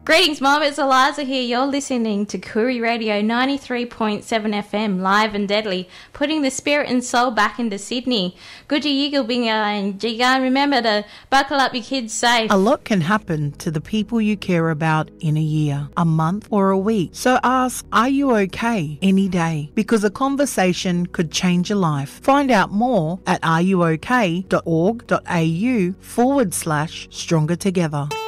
Greetings, Mom. It's Eliza here. You're listening to Koori Radio 93.7 FM, live and deadly, putting the spirit and soul back into Sydney. Good Yiggle Binga and Jiga. Remember to buckle up your kids safe. A lot can happen to the people you care about in a year, a month or a week. So ask, are you okay any day? Because a conversation could change your life. Find out more at areyouok.org.au/stronger together.